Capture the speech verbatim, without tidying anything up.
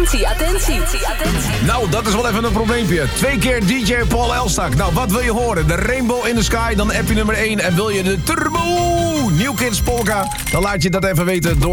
Attentie, attentie, attentie. Nou, dat is wel even een probleempje. Twee keer D J Paul Elstak. Nou, wat wil je horen? De Rainbow in the Sky, dan app je nummer één. En wil je de Turbo New Kids Polka? Dan laat je dat even weten door